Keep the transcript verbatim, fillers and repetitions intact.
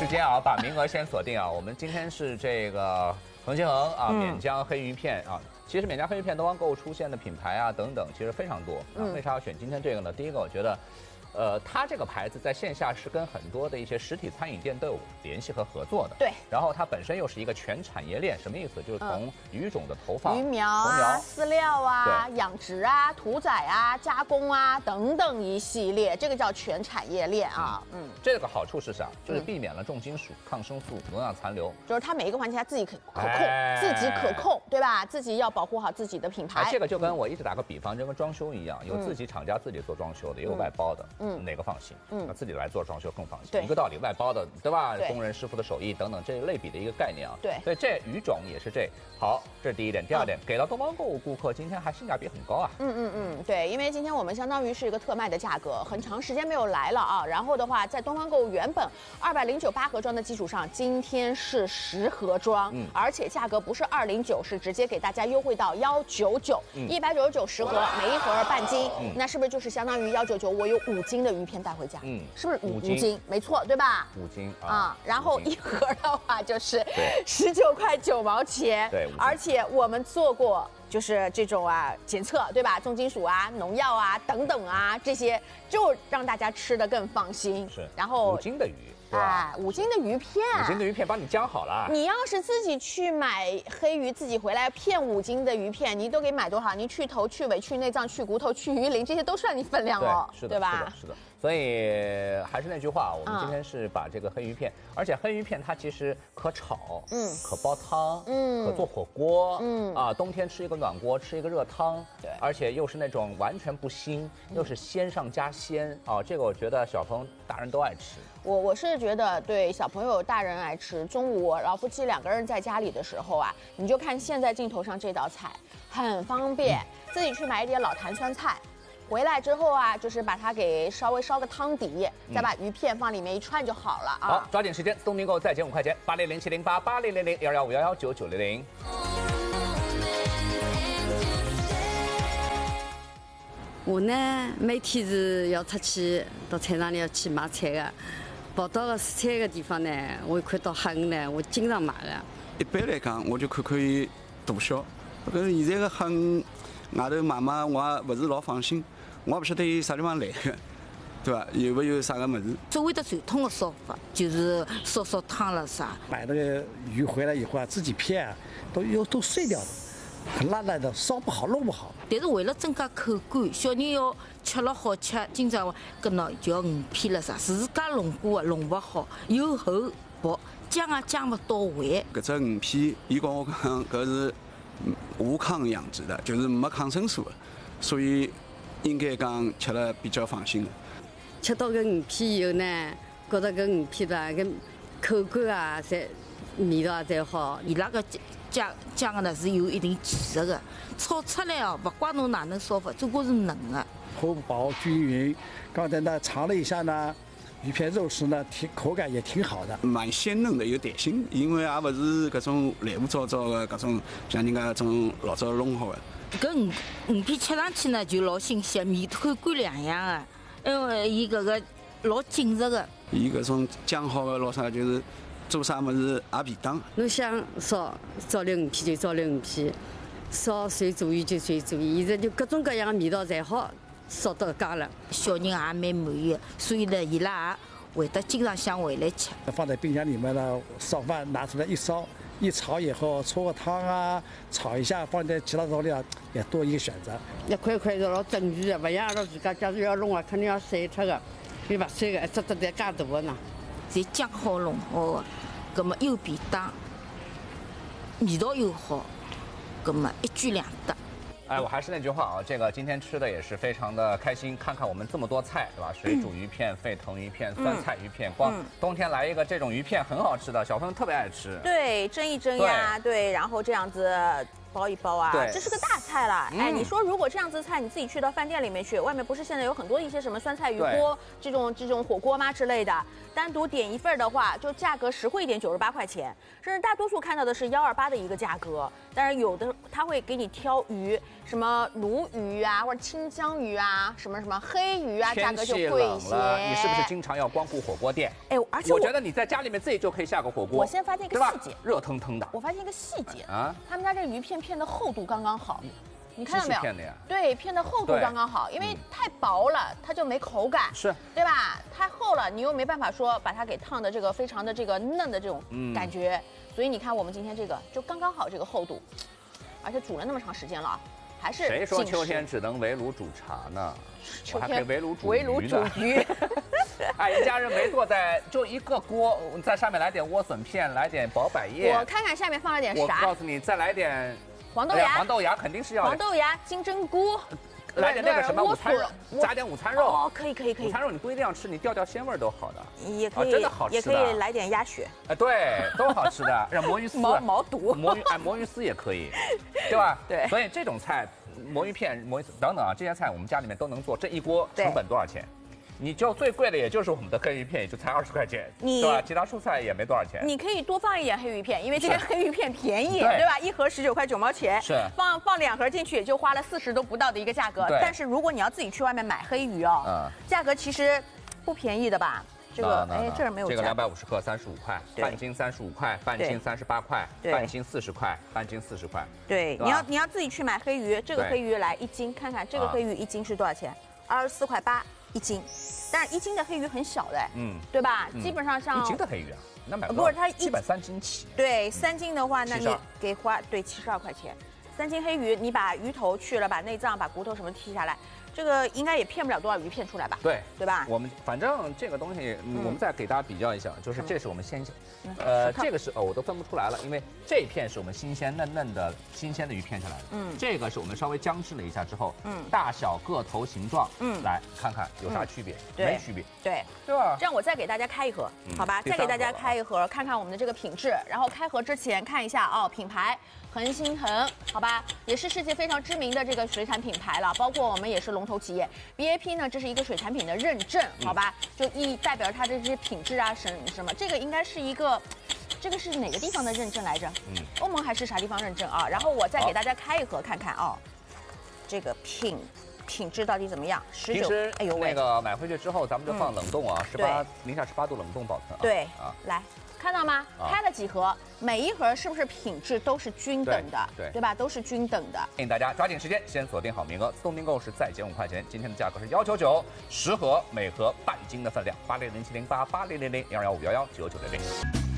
间啊，把名额先锁定啊。我们今天是这个恒星恒啊，免江黑鱼片啊。其实免江黑鱼片东方购物出现的品牌啊等等，其实非常多啊。为啥要选今天这个呢？第一个，我觉得。 呃，它这个牌子在线下是跟很多的一些实体餐饮店都有联系和合作的。 对。 然后它本身又是一个全产业链，什么意思？就是从鱼种的投放、 鱼苗啊、饲料啊、养殖啊、屠宰啊、加工啊等等一系列，这个叫全产业链啊。嗯。嗯这个好处是啥？就是避免了重金属、抗生素、农药残留。 就是它每一个环节它自己可可控，哎、自己可控，对吧？自己要保护好自己的品牌。 啊、这个就跟我一直打个比方，就跟装修一样，有自己厂家自己做装修的，也有外包的。嗯。哪个放心？ 嗯，那自己来做装修更放心。一个道理，外包的，对吧？对工人师傅的手艺等等，这一类比的一个概念啊。 对， 所以这鱼种也是这。好，这是第一点。第二点，嗯、给到东方购物顾客，今天还性价比很高啊。 嗯嗯嗯，对，因为今天我们相当于是一个特卖的价格，很长时间没有来了啊。然后的话，在东方购物原本二百零九八盒装的基础上，今天是十盒装，嗯，而且价格不是二零九，是直接给大家优惠到幺九九，一百九十九十盒，每一盒半斤，嗯、那是不是就是相当于幺九九？我有五斤的鱼片带回家，嗯，是不是五斤？ 斤，没错，对吧？ 五斤啊， 啊然后一盒的话就是十九块九毛钱， 对， 而且我们做过就是这种啊检测，对吧？重金属啊、农药啊等等啊这些，就让大家吃得更放心。 是， 然后五斤的鱼， 哎，五斤的鱼片， 五斤的鱼片帮你浆好了。 你要是自己去买黑鱼，自己回来片五斤的鱼片，你都给买多少？你去头、去尾、去内脏、去骨头、去鱼鳞，这些都算你分量哦， 是的， 对吧？ 是的，是的。 所以还是那句话，我们今天是把这个黑鱼片，嗯、而且黑鱼片它其实可炒，嗯，可煲汤，嗯，可做火锅，嗯啊，冬天吃一个暖锅，吃一个热汤，对，而且又是那种完全不腥，又是鲜上加鲜啊，这个我觉得小朋友、大人都爱吃。 我我是觉得对小朋友、大人爱吃，中午老夫妻两个人在家里的时候啊，你就看现在镜头上这道菜很方便，嗯、自己去买一点老坛酸菜。 回来之后啊，就是把它给稍微烧个汤底，再把鱼片放里面一串就好了啊。 好，抓紧时间，东明购再减五块钱，八零零七零八八零零零幺幺五幺幺九九零零。 我呢，每天是要出去到菜场里要去买菜的，跑到个蔬菜的地方呢，我看到黑鱼呢，我经常买的。 一般来讲，我就看看伊大小，搿现在的黑鱼外头买买，我也勿是老放心。 我也不晓得伊啥地方来的，对吧？有没有啥个么子？ 所谓的传统的烧法，就是烧烧汤了啥。 买那个鱼回来以后啊，自己片啊，都有都碎掉的，很烂烂的，烧不好，弄不好。 但是为了增加口感，小人要吃了好吃，经常跟喏就要鱼片了啥，自家弄过啊，弄不好，又厚薄，酱啊酱不到位。 搿只鱼片，伊跟我讲，搿是无抗养殖的，就是没抗生素的，所以。 应该讲吃了比较放心的。 吃到个鱼片以后呢，觉得个鱼片吧，个口感啊，侪味道啊，侪好。伊拉个酱酱的呢是有一定技术的，炒出来哦，不管侬哪能烧法，总归是嫩的。 厚薄均匀。刚才呢尝了一下呢，鱼片肉丝呢，挺口感也挺好的， 蛮鲜嫩的，有弹性，因为也不是搿种烂糊糟糟的搿种，像人家种老早弄好的。 搿鱼鱼片吃上去呢就老新鲜，味口感两样的，因为伊搿个老紧实的。 伊搿种酱好的老啥，就是做啥物事也便当。 侬想烧烧粒鱼片就烧粒鱼片，烧水煮鱼就水煮鱼，现在就各种各样的味道侪好烧到家了。小人也蛮满意的，所以呢，伊拉也会得经常想回来吃。 放在冰箱里面呢，烧饭拿出来一烧。 一炒以后搓个汤啊，炒一下，放点其他调料也多一个选择。 一块块是老整齐的，不像阿拉自家假如要弄啊，肯定要晒脱的，伊勿晒个，一只只在介大个呢。侪酱好弄好的，葛么又便当，味道又好，葛么一举两得。 哎，我还是那句话啊，这个今天吃的也是非常的开心。看看我们这么多菜，对吧？水煮鱼片、沸腾鱼片、酸菜鱼片，光冬天来一个这种鱼片很好吃的，小朋友特别爱吃。 对，蒸一蒸呀，对，然后这样子包一包啊， 对， 这是个大菜了。 嗯、 哎，你说如果这样子菜，你自己去到饭店里面去，外面不是现在有很多一些什么酸菜鱼锅这种这种火锅吗之类的，单独点一份的话，就价格实惠一点，九十八块钱。甚至大多数看到的是幺二八的一个价格，但是有的他会给你挑鱼，什么鲈鱼啊，或者清江鱼啊，什么什么黑鱼啊，价格就贵一些。 你是不是经常要光顾火锅店？ 哎，而且我觉得你在家里面自己就可以下个火锅。 我先发现一个细节， 热腾腾的。 我发现一个细节啊， 他们家这鱼片片的厚度刚刚好。你看到没有？ 片的呀， 对，片的厚度刚刚好，因为太薄了，它就没口感， 是， 对吧？太厚了，你又没办法说把它给烫的这个非常的这个嫩的这种感觉，嗯、所以你看我们今天这个就刚刚好这个厚度，而且煮了那么长时间了，还是谁说秋天只能围炉煮茶呢？ 秋天我还可以围炉煮围炉煮鱼。 哎，一家人围坐在就一个锅，在上面来点莴笋片，来点薄百叶。 我看看下面放了点啥？ 我告诉你，再来点。 黄豆芽， 黄豆芽肯定是要黄豆芽、金针菇， 来点那个什么午餐肉，加点午餐肉。 哦，可以可以可以。 午餐肉你不一定要吃，你调调鲜味都好的。 也可以， 真的好吃。 也可以来点鸭血。 哎，对，都好吃的。让魔芋丝、 毛毛肚、 魔芋哎魔芋丝也可以，对吧？ 对。 所以这种菜，魔芋片、魔芋丝等等啊，这些菜我们家里面都能做。这一锅成本多少钱？你就最贵的也就是我们的黑鱼片，也就才二十块钱，对吧？其他蔬菜也没多少钱。 你可以多放一点黑鱼片，因为这些黑鱼片便宜，对吧？一盒十九块九毛钱， 是放放两盒进去，也就花了四十都不到的一个价格。但是如果你要自己去外面买黑鱼哦，嗯，价格其实不便宜的吧？这个哎，这儿没有。 这个两百五十克，三十五块，半斤三十五块，半斤三十八块，半斤四十块，半斤四十块。 对，你要你要自己去买黑鱼，这个黑鱼来一斤，看看这个黑鱼一斤是多少钱？二十四块八一斤。但是一斤的黑鱼很小的，嗯，对吧？嗯、基本上像一斤的黑鱼啊，那买不是它基本三斤起。 对，三斤的话，那你给花对七十二块钱。三斤黑鱼，你把鱼头去了，把内脏、把骨头什么剔下来，这个应该也骗不了多少鱼片出来吧？ 对， 对吧？ 我们反正这个东西，嗯、我们再给大家比较一下，就是这是我们鲜，嗯、呃，这个是哦，我都分不出来了，因为这片是我们新鲜嫩嫩的新鲜的鱼片下来的，嗯，这个是我们稍微僵制了一下之后，嗯，大小、个头、形状，嗯，来看看有啥区别？ 嗯、 没区别， 对， 对吧？ 这样我再给大家开一盒，嗯、好吧？再给大家开一盒，看看我们的这个品质，然后开盒之前看一下哦，品牌。恒心腾，好吧，也是世界非常知名的这个水产品牌了，包括我们也是龙头企业。B A P 呢，这是一个水产品的认证，好吧，就意代表它的这些品质啊，什什么，这个应该是一个，这个是哪个地方的认证来着？嗯，欧盟还是啥地方认证啊？然后我再给大家开一盒看看啊，这个品品质到底怎么样？十九， 哎呦喂，那个买回去之后咱们就放冷冻啊，十八零下十八度冷冻保存啊。 对啊，来。看到吗？开了几盒，每一盒是不是品质都是均等的？对，对吧？都是均等的。 建议大家抓紧时间，先锁定好名额。自动订购是再减五块钱。今天的价格是幺九九，十盒，每盒半斤的分量。八零零七零八八零零零零二幺五幺幺九九零零。